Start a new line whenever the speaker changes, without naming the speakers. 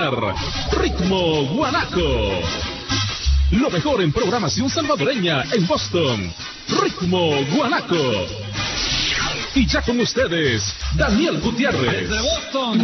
presentar Ritmo Guanaco. Lo mejor en programación salvadoreña en Boston. Ritmo Guanaco. Y ya con ustedes, Daniel Gutiérrez.
Desde Boston.